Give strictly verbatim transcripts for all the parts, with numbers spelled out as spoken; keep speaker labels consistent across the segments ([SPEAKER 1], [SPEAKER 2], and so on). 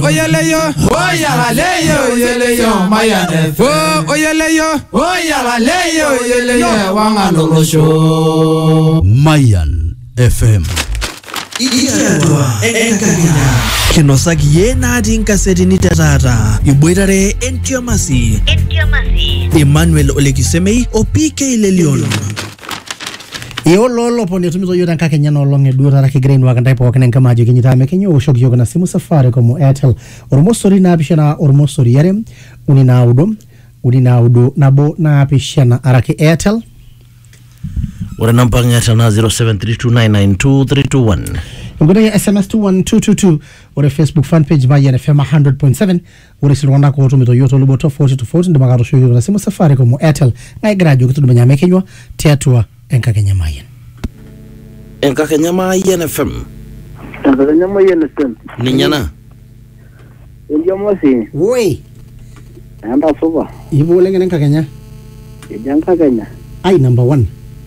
[SPEAKER 1] oyeleyo, oyalaleyo, oyeleyo, Mayan F M. Oh, oyeleyo, oyalaleyo, oyeleyo, wanganolosho.
[SPEAKER 2] Mayan F M.
[SPEAKER 3] Iyadwa enkakenya kinosaki ye naati nkasetini tetata iboitare entiomasi entiomasi Emmanuel Olekisemei o P K Lelion
[SPEAKER 4] Iololo pone tumizo yoda nkakenya no longe duara kigreen wakandai po wakane nkamaji kinyita mekenyo ushoki yoga na simu safari komo Airtel ormosori na apishana ormosori yare unina udo unina udo nabo na apishana araki Airtel.
[SPEAKER 3] Ora namba ngata na zero seven three two nine nine two three two one.
[SPEAKER 4] Ngode S M S two one two two two ore Facebook fan page Mayan F M one hundred point seven ore silwanda ko tumito yoto luboto forty to forty ndimagaro shoyo na simu safari komo Airtel ngai grajo kutu menya kenywa teatua enkakenya Mayan
[SPEAKER 3] enkakenya Mayan F M
[SPEAKER 5] enkakenya Mayan F M
[SPEAKER 3] ninyana
[SPEAKER 5] enjomosi
[SPEAKER 4] woi
[SPEAKER 5] anda soba
[SPEAKER 4] ibo lenga enkakenya
[SPEAKER 5] enkakenya
[SPEAKER 4] ai number one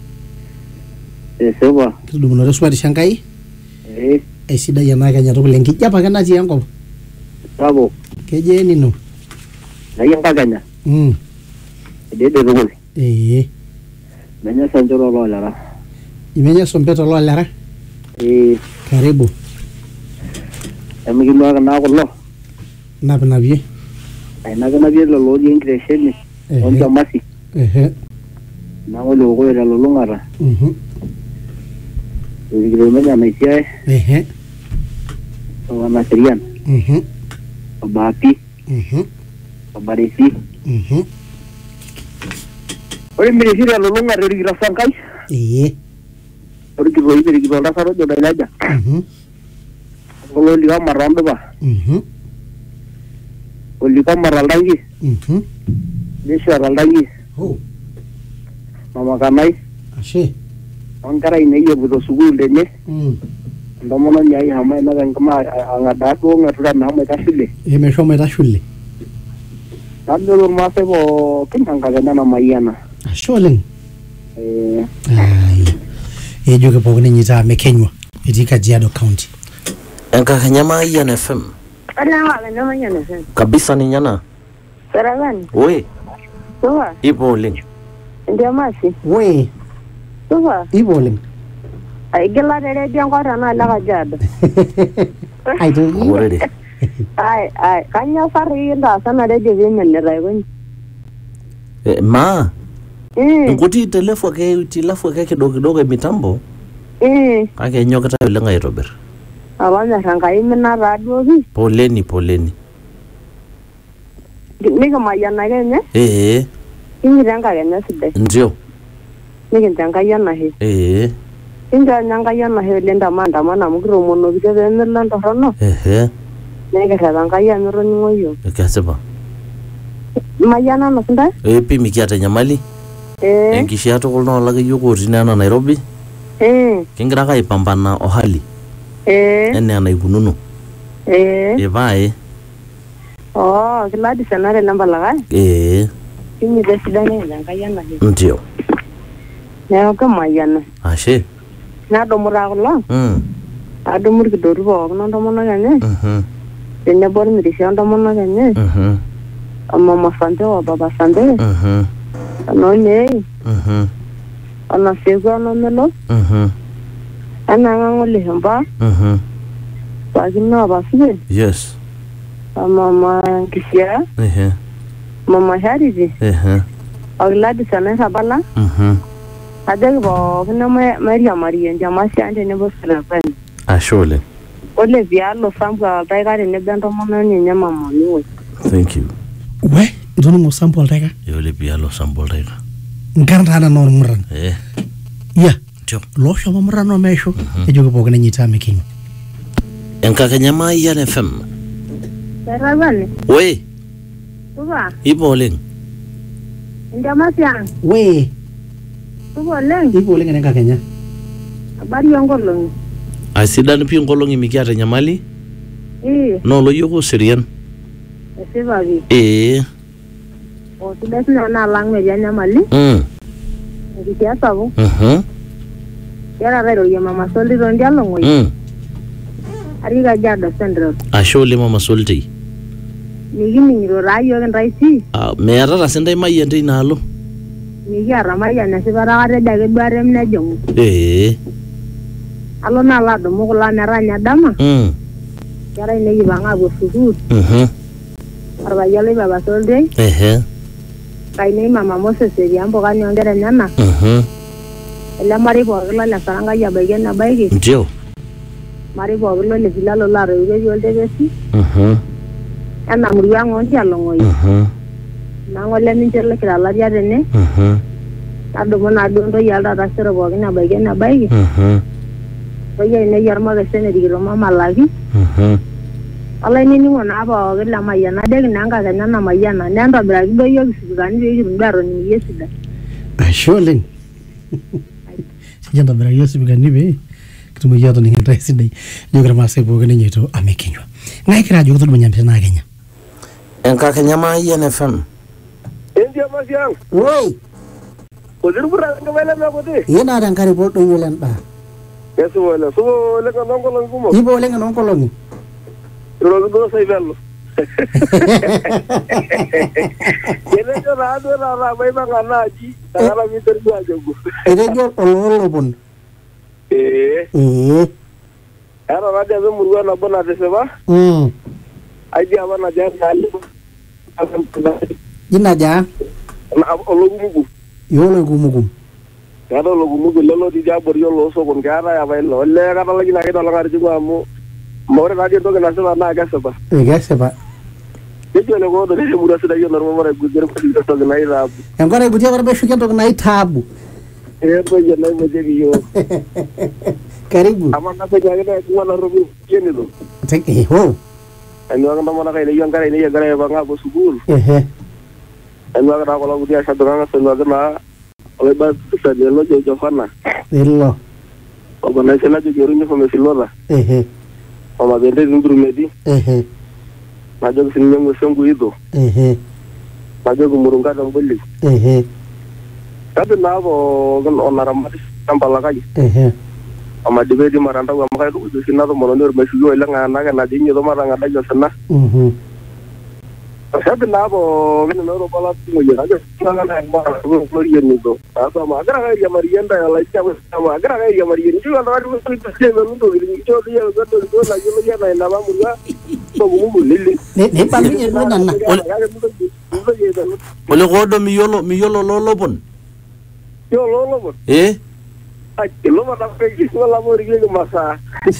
[SPEAKER 5] Soba.
[SPEAKER 4] Kitu mno swali shangai.
[SPEAKER 5] Eh.
[SPEAKER 4] Esida yana Kenya to kulengi japa kana ji yango.
[SPEAKER 5] Bravo.
[SPEAKER 4] Keje nino.
[SPEAKER 5] Nayanga Kenya.
[SPEAKER 4] Mm.
[SPEAKER 5] Dede rugul.
[SPEAKER 4] Eh.
[SPEAKER 5] Menya sanjoro lo lara.
[SPEAKER 4] Imenya sombeto lo lara.
[SPEAKER 5] Eh.
[SPEAKER 4] Karibu.
[SPEAKER 5] Emigino kana kullo.
[SPEAKER 4] Na binabi.
[SPEAKER 5] Ai na kana bi lo lo di increase ni. On jamasi.
[SPEAKER 4] Eh.
[SPEAKER 5] Na wale uko ya lolongara.
[SPEAKER 4] Mhm.
[SPEAKER 5] Ndigiro menya maisia.
[SPEAKER 4] Eh.
[SPEAKER 5] Wana serian.
[SPEAKER 4] Mhm.
[SPEAKER 5] Bapi.
[SPEAKER 4] Mhm.
[SPEAKER 5] Barisi.
[SPEAKER 4] Mhm.
[SPEAKER 5] Ore mirisi ya lolongara ri rasankai.
[SPEAKER 4] Eh.
[SPEAKER 5] Ore kibo ibiri kibo ndasaro do dailaja.
[SPEAKER 4] Mhm.
[SPEAKER 5] Olo liga marando ba.
[SPEAKER 4] Mhm.
[SPEAKER 5] Oli ka maraldangi.
[SPEAKER 4] Mhm.
[SPEAKER 5] Desha raldangi.
[SPEAKER 4] Oh.
[SPEAKER 5] Mama kanai.
[SPEAKER 4] Ashe.
[SPEAKER 5] Angkara ini ya butuh sugul dene.
[SPEAKER 4] Mm.
[SPEAKER 5] Ndomono nyai hama ina kan kama angada ko ngatura na hama kasile.
[SPEAKER 4] E me shoma ita shule.
[SPEAKER 5] Nando mase bo kinanga kana na mayana.
[SPEAKER 4] Asholeng.
[SPEAKER 5] Eh.
[SPEAKER 4] Ai. E joge pogone nyita mekenywa. Etika Kajiado County.
[SPEAKER 3] enkakenya Mayan F M
[SPEAKER 6] Ana wala na Mayan F M.
[SPEAKER 3] kabisa ninyana
[SPEAKER 6] Saravani.
[SPEAKER 3] we
[SPEAKER 6] Soba.
[SPEAKER 3] ipo ling
[SPEAKER 6] Ndio masi.
[SPEAKER 4] We.
[SPEAKER 6] Soba.
[SPEAKER 4] Ibo leng.
[SPEAKER 6] Ai gela dere dia ngora na la Kajiado.
[SPEAKER 4] Ai to.
[SPEAKER 3] already
[SPEAKER 6] Ai ai kanya fari nda sana de de vimele raiwen.
[SPEAKER 3] eh, ma
[SPEAKER 6] Eh.
[SPEAKER 3] nguti telefu ke utilafu ke kidogo kidogo mitambo
[SPEAKER 6] Eh.
[SPEAKER 3] kake nyokata yule ngai Robert
[SPEAKER 6] Abanya rangai mina radio hi.
[SPEAKER 3] poleni poleni
[SPEAKER 6] Nika Mayan na Kenya.
[SPEAKER 3] eh
[SPEAKER 6] Kinyi ranga Kenya side.
[SPEAKER 3] ndio
[SPEAKER 6] Nika tanga yana he.
[SPEAKER 3] eh
[SPEAKER 6] Inja nyanga yana he lenda manda mana mugro mono bide venela ndorono.
[SPEAKER 3] eh
[SPEAKER 6] Nika tanga yana roni ngoyo.
[SPEAKER 3] kaseba
[SPEAKER 6] Mayana na sunda?
[SPEAKER 3] eh pimi kiata nyamali
[SPEAKER 6] Eh.
[SPEAKER 3] enkishia tokolno lake yuko tinana Nairobi
[SPEAKER 6] Eh.
[SPEAKER 3] kingira kai pambana ohali
[SPEAKER 6] Eh.
[SPEAKER 3] ene anaikununo
[SPEAKER 6] Eh.
[SPEAKER 3] evae
[SPEAKER 6] Oh, kila di sana namba lagai.
[SPEAKER 3] eh
[SPEAKER 6] Kinyi desida ne nyanga yana he.
[SPEAKER 3] ndio
[SPEAKER 6] Neo ka Mayana.
[SPEAKER 3] ashe
[SPEAKER 6] Na do muraglo.
[SPEAKER 3] mm
[SPEAKER 6] Ado murki do rubo no do mono gane.
[SPEAKER 3] mhm
[SPEAKER 6] Tenne bor mi disi do mono gane.
[SPEAKER 3] mhm
[SPEAKER 6] Mama sante o baba sante.
[SPEAKER 3] mhm
[SPEAKER 6] No ne.
[SPEAKER 3] mhm
[SPEAKER 6] Ana sego no melo.
[SPEAKER 3] mhm
[SPEAKER 6] Ana ngole hamba.
[SPEAKER 3] mhm
[SPEAKER 6] Pagina basube.
[SPEAKER 3] yes
[SPEAKER 6] Mama kisia.
[SPEAKER 3] eh
[SPEAKER 6] Mama hariji.
[SPEAKER 3] eh
[SPEAKER 6] Agla di sana sabala.
[SPEAKER 3] mhm
[SPEAKER 6] Adeg bo kena Maria Maria jamasi ante ne bo serapan.
[SPEAKER 3] ashole
[SPEAKER 6] Ole vialo samba taiga ne bento mono ni nyama moni.
[SPEAKER 3] thank you
[SPEAKER 4] We. Ndono mo sample teka.
[SPEAKER 3] yole bialo sambol rega
[SPEAKER 4] Ngaranta na non muran.
[SPEAKER 3] eh
[SPEAKER 4] Ya.
[SPEAKER 3] ndio
[SPEAKER 4] Lo shoma muran no mesho. E joge pogone nyita mekenywa.
[SPEAKER 3] enkakenya Mayan F M
[SPEAKER 6] Saravani.
[SPEAKER 3] we
[SPEAKER 6] Tuba.
[SPEAKER 3] ipo ling
[SPEAKER 6] Ndio masiang.
[SPEAKER 4] We.
[SPEAKER 6] Tuba leng.
[SPEAKER 4] Ibo leng enka Kenya.
[SPEAKER 6] Habari yongolong.
[SPEAKER 3] asidan pi ngolongi mikiata nyamali
[SPEAKER 6] Eh.
[SPEAKER 3] no lo yuko serian
[SPEAKER 6] Siva vi.
[SPEAKER 3] eh
[SPEAKER 6] O tudes na na lang me janya mali.
[SPEAKER 3] mm
[SPEAKER 6] Ndi kia sabu.
[SPEAKER 3] mhm
[SPEAKER 6] Yara rero ya mama soli rondia longo.
[SPEAKER 3] mm
[SPEAKER 6] Ari Kajiado Central.
[SPEAKER 3] Ashe oleng mama Solitei.
[SPEAKER 6] Nikining'ito taa yiok intaisi.
[SPEAKER 3] Ah, meetata sintai mayian teinaalo.
[SPEAKER 6] Mikiata mayian esipata katejo ake duo atem nejing'u.
[SPEAKER 3] Eh.
[SPEAKER 6] Alo naa alo adumu kulo metanya dama.
[SPEAKER 3] Mm.
[SPEAKER 6] Kerai nekipang' aapuo sukuul.
[SPEAKER 3] Mhm.
[SPEAKER 6] Orpayian lai Papa Solitei.
[SPEAKER 3] Ehe.
[SPEAKER 6] Kainei Mama Moses etii Empukani oonkera enyenak.
[SPEAKER 3] Mhm.
[SPEAKER 6] Ele marei pookin lole Sarangai abaiki enebaiki.
[SPEAKER 3] Ndio.
[SPEAKER 6] Marei pookin lole Silalo laatoiwuoki oltepesi.
[SPEAKER 3] Mhm.
[SPEAKER 6] Ena murua ang' oontialong'oi.
[SPEAKER 3] Mhm.
[SPEAKER 6] Nang'ole mincho lekitalatia tene.
[SPEAKER 3] Mhm.
[SPEAKER 6] Nadumu naaduo ntoyie altatasero pookin abaiki enebaiki.
[SPEAKER 3] Mhm.
[SPEAKER 6] Ntoyie ainei ormakesen erikito Mama Laki.
[SPEAKER 3] Mhm.
[SPEAKER 6] Olainining'o naa pookin lemayian najoki naa enkakenya namayiana nentobiraki duo yiok isipikani pee kitum duo aatoning' iyie esidai.
[SPEAKER 4] Ashe oleng. Sikintobiraki yiok isipikani pee kitumoki aatoning' intae esidai. Ijoki irmaasai pookin enyeito amekinywa. Ng'ae kira ajoki tudumunye mpira naa Kenya.
[SPEAKER 3] Enkakenya Mayian F M.
[SPEAKER 5] Endia masiang.
[SPEAKER 4] Woi,
[SPEAKER 5] Ozirpura ngabele mekote.
[SPEAKER 4] yeye naata enkare podo lendaa.
[SPEAKER 5] Yesu wala. Subo le kanonkolong kumo.
[SPEAKER 4] Ibo oleng enonkolong'i.
[SPEAKER 5] Rogo do sai bello. Yele jo rado na ra bai banga naji. Tagala miter dia jogo.
[SPEAKER 4] Etejo ololopon.
[SPEAKER 5] Eh.
[SPEAKER 4] Eh.
[SPEAKER 5] Era raja be murua na bona teseba.
[SPEAKER 4] Mm.
[SPEAKER 5] Aidi abana ja kali.
[SPEAKER 4] Jina ja
[SPEAKER 5] Na ologumugu.
[SPEAKER 4] yolo gumugum.
[SPEAKER 5] Kada ologumugu lelo di jabor yolo so kon gara ya bai lo. Le kada lagi na kita langar jigo amu. More radio to na seba na ga seba.
[SPEAKER 4] Egese ba.
[SPEAKER 5] Yejo le go do le murua sida yo normo mara gudere ko di to na ira.
[SPEAKER 4] Enkare butia bara beshu kento na itabu.
[SPEAKER 5] Eh bo je na mo je yo.
[SPEAKER 4] Karibu.
[SPEAKER 5] Amana se ga ga ko na robi yeni do.
[SPEAKER 4] Take eh ho.
[SPEAKER 5] Anu ang namana kay leyo ngara ni ngara ba nga go sukul.
[SPEAKER 4] Eh.
[SPEAKER 5] Anu ang ra ko la butia sa do nga sa no na. Ole ba sa de lo jo jo fana.
[SPEAKER 4] Ello.
[SPEAKER 5] O ba na se la jo jo ni ko me silora.
[SPEAKER 4] Eh.
[SPEAKER 5] O ma bende nduru medi.
[SPEAKER 4] Eh.
[SPEAKER 5] Na jo sin nyango sengu ido.
[SPEAKER 4] Eh.
[SPEAKER 5] Na jo go murunga dam bolli.
[SPEAKER 4] Eh.
[SPEAKER 5] Tabe na bo gon onara mati tampala kai.
[SPEAKER 4] Eh.
[SPEAKER 5] Ama dibe di maranda wa makai du jo sinado mono nor me suyo ila nga na na dinyo do maranga da jo sana.
[SPEAKER 4] Mhm.
[SPEAKER 5] Tabe na bo gon no ro bala mo ya jo na na ma ro flori ni do. Asa ma agra ga ya marienda ya la cha ma agra ga ya marienda jo na ro so to se no do ni jo ya go do do la jo ya na na ma murga. Bo gumu lili.
[SPEAKER 4] Ne ne pambi ye nana.
[SPEAKER 3] Ole godo miyolo miyolo lolopon.
[SPEAKER 5] Yo lo lo.
[SPEAKER 3] Eh?
[SPEAKER 5] Ay, lo ma ta pe ki wala mo ri ge masa.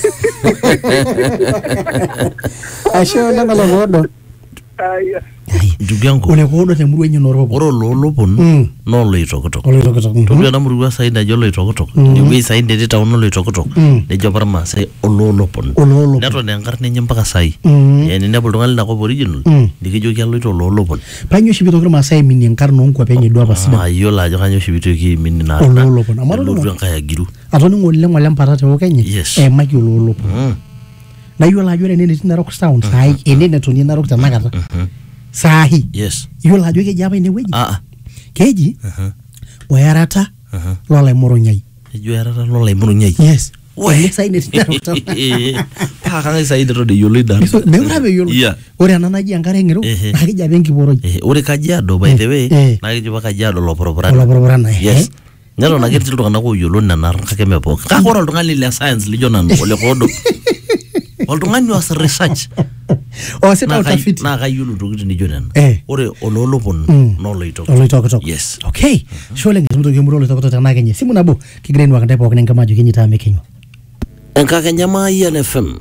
[SPEAKER 4] Ashe oleng ologodo.
[SPEAKER 5] Ay.
[SPEAKER 3] Ndugu yangu.
[SPEAKER 4] Ole godo te murua enye noropo.
[SPEAKER 3] Ore ololopon
[SPEAKER 4] Mm.
[SPEAKER 3] no oloitokitok.
[SPEAKER 4] Oloitokitok.
[SPEAKER 3] Todua ena murua sai najo oloitokitok.
[SPEAKER 4] Mm.
[SPEAKER 3] Ewuei sai netii town oloitokitok.
[SPEAKER 4] Mm.
[SPEAKER 3] Nejo apa irmaasai ololopon.
[SPEAKER 4] Ololopon.
[SPEAKER 3] Neton enkarna enye mpaka sai.
[SPEAKER 4] Mm.
[SPEAKER 3] Yani inepu oltung'ani linakop original.
[SPEAKER 4] Mm.
[SPEAKER 3] Nikijoki aloito ololopon.
[SPEAKER 4] Panyo oshi pitoki irmaasai aiminie nkarn onkwapi enye duo apa sidan.
[SPEAKER 3] Mayiolo ajo kanyo oshi pitoki aimini ina
[SPEAKER 4] Ololopon. Amu atodua-
[SPEAKER 3] Nelotu enkae agiru.
[SPEAKER 4] Atoning'o oleng ole mpata te Kenya.
[SPEAKER 3] Yes.
[SPEAKER 4] Eimaki ololopon.
[SPEAKER 3] Mm.
[SPEAKER 4] Na yiolo ajo ore ene netii Narok Sound saai ene netonie Narok tenakata.
[SPEAKER 3] Mhm.
[SPEAKER 4] Sahi.
[SPEAKER 3] Yes.
[SPEAKER 4] Yiolo ajo keji apa inewueji.
[SPEAKER 3] Ah ah.
[SPEAKER 4] Keji
[SPEAKER 3] Mhm.
[SPEAKER 4] Oyarata
[SPEAKER 3] Mhm.
[SPEAKER 4] lolaimoronyai.
[SPEAKER 3] Ejo erata lolaimurunyai.
[SPEAKER 4] Yes.
[SPEAKER 3] We.
[SPEAKER 4] Ene saai netii Narok Town.
[SPEAKER 3] Paa kangae sai neton eyiolo ina.
[SPEAKER 4] Meura peyiolo.
[SPEAKER 3] Yeah.
[SPEAKER 4] Ore ena naji enkare ng'iro
[SPEAKER 3] Ehe.
[SPEAKER 4] naa keji apa enkiporoi.
[SPEAKER 3] Eh, ore Kajiado by the way,
[SPEAKER 4] Eh.
[SPEAKER 3] naa keji apa Kajiado loporoporani.
[SPEAKER 4] Oloporoporana.
[SPEAKER 3] Yes. Neton ake etii iltung'anak oyiolo nena arn kake mee pookin. Kake ore oltung'ani le science lijo nanu ole koodo. Oltung'ani oas research.
[SPEAKER 4] Oosita
[SPEAKER 3] naa kai-
[SPEAKER 4] utafiti.
[SPEAKER 3] naa kayiolo ntokitin nijo nena.
[SPEAKER 4] Eh.
[SPEAKER 3] Ore ololopon
[SPEAKER 4] Mm.
[SPEAKER 3] naa oloitokitok.
[SPEAKER 4] Oloitokitok.
[SPEAKER 3] Yes.
[SPEAKER 4] Okay. Sho oleng etumitoki emurua oloitokitok tenaa Kenya. Simu nabo kigira ainuaki ntae pookin enkama ajo kinyitaa mekinywa.
[SPEAKER 3] Enkakenya Mayian F M.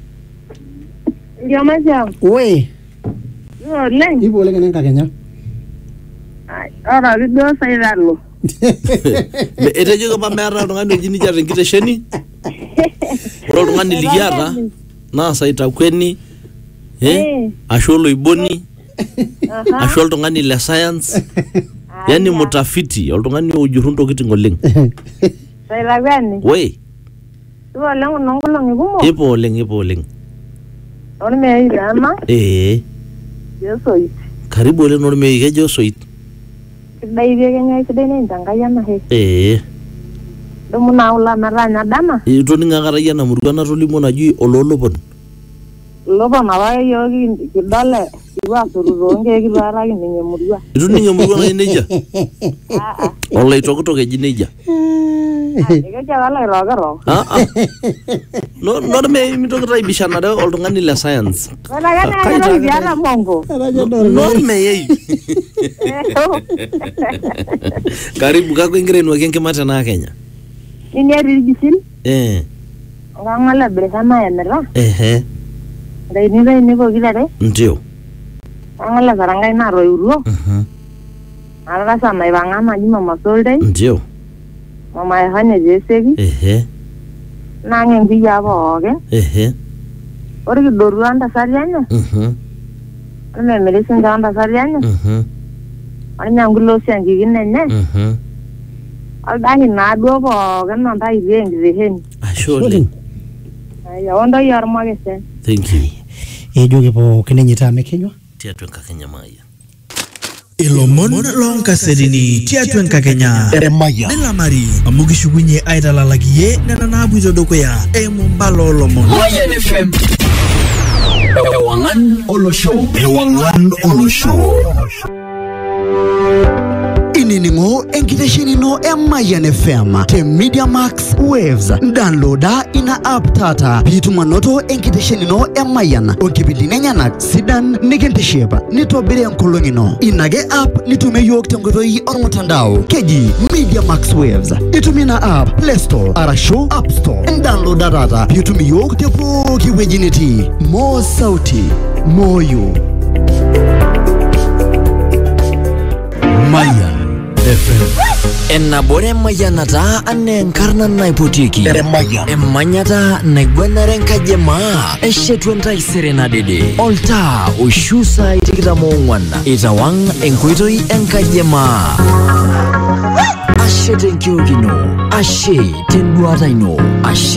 [SPEAKER 6] Ndio masiang.
[SPEAKER 4] Oi.
[SPEAKER 6] Oleng.
[SPEAKER 4] Ipo oleng enenkakenya.
[SPEAKER 6] Ai, ora kiduo sai lalo.
[SPEAKER 3] Me- Etejo apa meeta oltung'ani oji nija tenkitesheni. Ore oltung'ani likiata naa Saitakweni, eh?
[SPEAKER 6] Eh.
[SPEAKER 3] Ashu oloiboni,
[SPEAKER 6] Aha.
[SPEAKER 3] ashu oltung'ani le science. Yani mutafiti, oltung'ani ojurru ntokitin oleng.
[SPEAKER 6] Sai lagani.
[SPEAKER 3] Woi,
[SPEAKER 6] Tuo oleng nongkolongi kumok.
[SPEAKER 3] ipo oleng, ipo oleng.
[SPEAKER 6] Ormei rama.
[SPEAKER 3] Eh,
[SPEAKER 6] Yesoit.
[SPEAKER 3] karibu oleng Normei, kejo soit.
[SPEAKER 6] Sidai pii Kenya sidai nei tankai anahe.
[SPEAKER 3] Eh,
[SPEAKER 6] Dumu naa ula metanya dama.
[SPEAKER 3] itoning'o akata yie ena murua natolimuo naji ololopon.
[SPEAKER 6] Lopa nawa yogi kidole iwa suruzonge kibara kinye murua.
[SPEAKER 3] Itu ninye murua na neja. Ah ah. Ola itokotoke jineja.
[SPEAKER 6] Eka jawala rogaro.
[SPEAKER 3] Ah ah. No no me mitoki tai bishana de oltung'ani le science.
[SPEAKER 6] Wala kana kana biara mongo.
[SPEAKER 3] No me yei. Karibu kako ingire nwa kenke mata na Kenya.
[SPEAKER 6] Ini rigisin.
[SPEAKER 3] Eh.
[SPEAKER 6] Ngangala bersama ya merah.
[SPEAKER 3] Eh.
[SPEAKER 6] Dai ni dai ni ko gilare.
[SPEAKER 3] Ndio.
[SPEAKER 6] Ngangala sarangai na roiruo.
[SPEAKER 3] Mhm.
[SPEAKER 6] Ala sama ibanga maji mama solde.
[SPEAKER 3] Ndio.
[SPEAKER 6] Mama hanya jesegi.
[SPEAKER 3] Eh.
[SPEAKER 6] Nangen biya boge.
[SPEAKER 3] Eh.
[SPEAKER 6] Ori doru anda sarianya.
[SPEAKER 3] Mhm.
[SPEAKER 6] Ane medicine anda sarianya.
[SPEAKER 3] Mhm.
[SPEAKER 6] Ani nyangulo siangi ginenne.
[SPEAKER 3] Mhm.
[SPEAKER 6] Aldani na do boge nanda irengi zehen.
[SPEAKER 3] Ashole.
[SPEAKER 6] Ya onda yarma gese.
[SPEAKER 3] Thank you.
[SPEAKER 4] ejoki pookin enyitame kenywa
[SPEAKER 3] Tiatua enkakenya maya.
[SPEAKER 2] Ilomon loonkasetini tiatua enkakenya emaya nilamari amu kishukunye aitalalaki ye nena naapuito dukuya eimu mbala oolomon
[SPEAKER 1] Mayan F M. Ewangan Olosho.
[SPEAKER 2] ewang'an olosho ininingo enkitesheni ino Mayan F M te Media Max Waves downloada ina app tata piitum anoto enkitesheni ino Mayan onkipindini enyanak sidan nikintiship nitobiri enkolong' ino inake app nitume yiok tenkoitoi ormutandao keji Media Max Waves itumie ina app Play Store arashu App Store downloada tata piitum yiok te pooki wueji nitii mo sauti moyo
[SPEAKER 1] Mayan F M.
[SPEAKER 7] Enabore mayanata ane enkarna naipotiki emanyata naigwenare enkajemaa eshetu entaisere nadede oltaa oishu saai tikitam oong'uan itawang' enkoitoi enkajemaa ashe tenkiok ino ashe tenduata ino ashe